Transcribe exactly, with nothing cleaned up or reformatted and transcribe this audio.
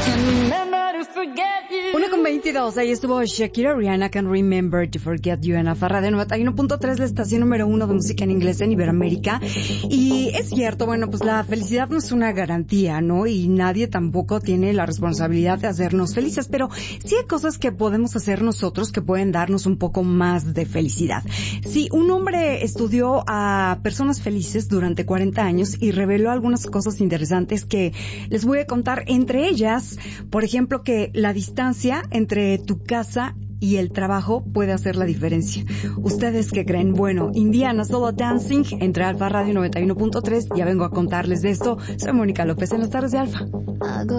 Una con veintidós, ahí estuvo Shakira, Rihanna, Can Remember to Forget You en Alfa Radio noventa y uno punto tres, la estación número uno de música en inglés en Iberoamérica. Y es cierto, bueno, pues la felicidad no es una garantía, ¿no? Y nadie tampoco tiene la responsabilidad de hacernos felices, pero sí hay cosas que podemos hacer nosotros que pueden darnos un poco más de felicidad. Sí, un hombre estudió a personas felices durante cuarenta años y reveló algunas cosas interesantes que les voy a contar, entre ellas, por ejemplo, que la distancia entre tu casa y el trabajo puede hacer la diferencia. ¿Ustedes qué creen? Bueno, Indiana Solo Dancing entre Alfa Radio noventa y uno punto tres. Ya vengo a contarles de esto. Soy Mónica López en las tardes de Alfa.